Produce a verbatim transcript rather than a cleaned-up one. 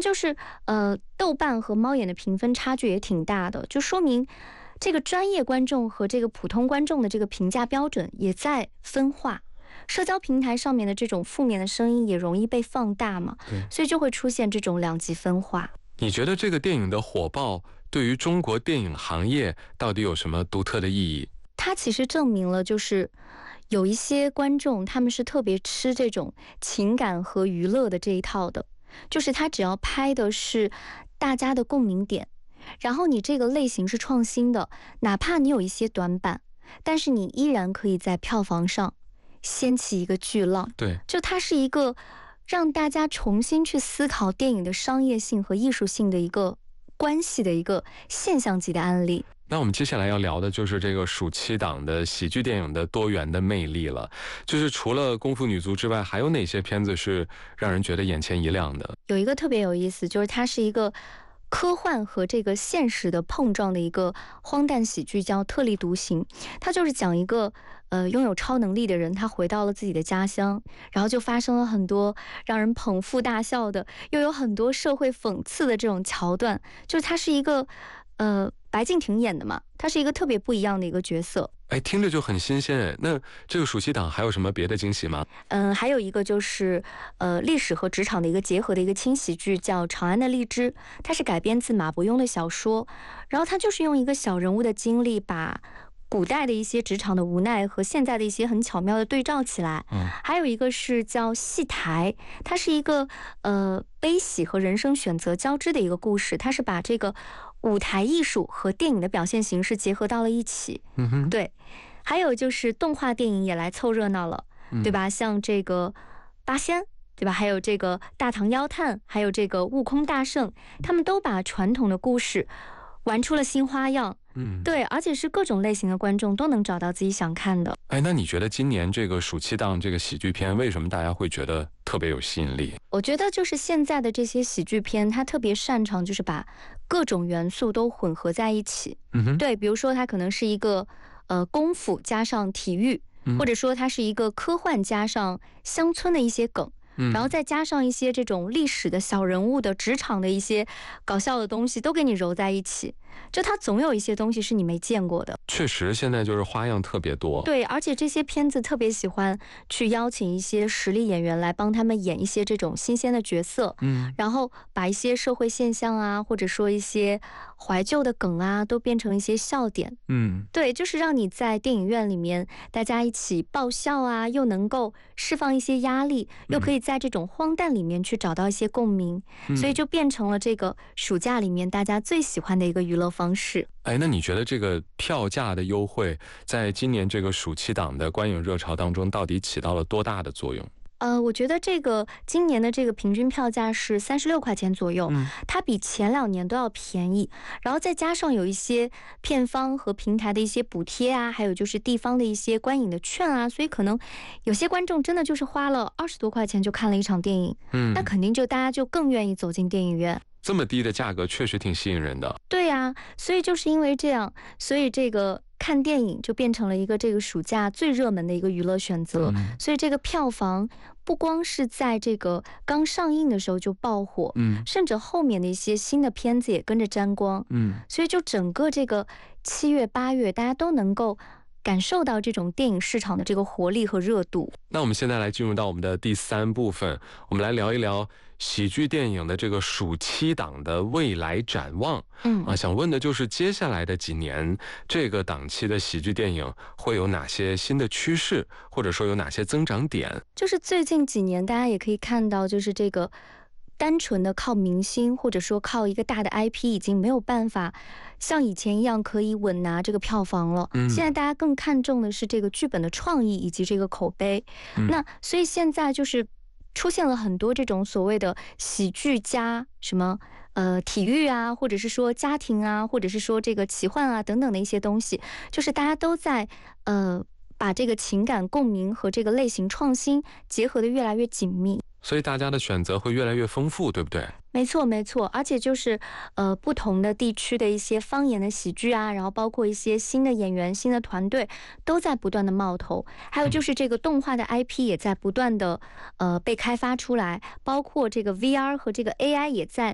就是呃，豆瓣和猫眼的评分差距也挺大的，就说明这个专业观众和这个普通观众的这个评价标准也在分化。社交平台上面的这种负面的声音也容易被放大嘛，所以就会出现这种两极分化。 你觉得这个电影的火爆对于中国电影行业到底有什么独特的意义？ 它其实证明了，就是有一些观众他们是特别吃这种情感和娱乐的这一套的，就是他只要拍的是大家的共鸣点，然后你这个类型是创新的，哪怕你有一些短板，但是你依然可以在票房上掀起一个巨浪。 对， 就它是一个让大家重新去思考电影的商业性和艺术性的一个关系的一个现象级的案例。 那我们接下来要聊的就是这个暑期档的喜剧电影的多元的魅力了。就是除了《功夫女足》之外，还有哪些片子是让人觉得眼前一亮的？ 有一个特别有意思，就是它是一个科幻和这个现实的碰撞的一个荒诞喜剧，叫《特立独行》。它就是讲一个呃拥有超能力的人，他回到了自己的家乡，然后就发生了很多让人捧腹大笑的，又有很多社会讽刺的这种桥段。就是它是一个呃白敬亭演的嘛，他是一个特别不一样的一个角色。 哎，听着就很新鲜哎。那这个暑期档还有什么别的惊喜吗？ 嗯，还有一个就是呃历史和职场的一个结合的一个轻喜剧，叫《长安的荔枝》，它是改编自马伯庸的小说，然后它就是用一个小人物的经历，把古代的一些职场的无奈和现在的一些很巧妙的对照起来。 嗯， 还有一个是叫戏台，它是一个呃悲喜和人生选择交织的一个故事，它是把这个舞台艺术和电影的表现形式结合到了一起。 嗯哼， 对。还有就是动画电影也来凑热闹了，对吧？像这个八仙，对吧？还有这个大唐妖探，还有这个悟空大圣，他们都把传统的故事玩出了新花样。 嗯， 对，而且是各种类型的观众都能找到自己想看的。 哎，那你觉得今年这个暑期档这个喜剧片，为什么大家会觉得特别有吸引力？ 我觉得就是现在的这些喜剧片，它特别擅长就是把各种元素都混合在一起。 嗯哼， 对，比如说它可能是一个呃功夫加上体育，或者说它是一个科幻加上乡村的一些梗。然后再加上一些这种历史的小人物的职场的一些搞笑的东西，都给你揉在一起，就它总有一些东西是你没见过的。 确实，现在就是花样特别多。 对，而且这些片子特别喜欢去邀请一些实力演员来帮他们演一些这种新鲜的角色， 嗯， 然后把一些社会现象啊，或者说一些怀旧的梗啊，都变成一些笑点。 嗯， 对，就是让你在电影院里面大家一起爆笑啊，又能够释放一些压力，又可以在这种荒诞里面去找到一些共鸣， 嗯、 所以就变成了这个暑假里面大家最喜欢的一个娱乐方式。 哎，那你觉得这个票价的优惠在今年这个暑期档的观影热潮当中到底起到了多大的作用？ 呃，我觉得这个今年的这个平均票价是三十六块钱左右，嗯，它比前两年都要便宜，然后再加上有一些片方和平台的一些补贴啊，还有就是地方的一些观影的券啊，所以可能有些观众真的就是花了二十多块钱就看了一场电影，嗯，那肯定就大家就更愿意走进电影院。 这么低的价格确实挺吸引人的。 对呀、啊，所以就是因为这样，所以这个看电影就变成了一个这个暑假最热门的一个娱乐选择，嗯、所以这个票房不光是在这个刚上映的时候就爆火，嗯，甚至后面的一些新的片子也跟着沾光，嗯，所以就整个这个七月八月，大家都能够感受到这种电影市场的这个活力和热度。 那我们现在来进入到我们的第三部分，我们来聊一聊喜剧电影的这个暑期档的未来展望。嗯啊，想问的就是接下来的几年，这个档期的喜剧电影会有哪些新的趋势，或者说有哪些增长点？ 就是最近几年，大家也可以看到，就是这个单纯的靠明星或者说靠一个大的 I P 已经没有办法像以前一样可以稳拿这个票房了。嗯，现在大家更看重的是这个剧本的创意以及这个口碑。嗯、那所以现在就是出现了很多这种所谓的喜剧加什么呃体育啊，或者是说家庭啊，或者是说这个奇幻啊等等的一些东西，就是大家都在呃把这个情感共鸣和这个类型创新结合的越来越紧密。 所以大家的选择会越来越丰富，对不对？ 没错没错，而且就是呃不同的地区的一些方言的喜剧啊，然后包括一些新的演员、新的团队都在不断的冒头，还有就是这个动画的 I P 也在不断的呃被开发出来，包括这个 V R 和这个 A I 也在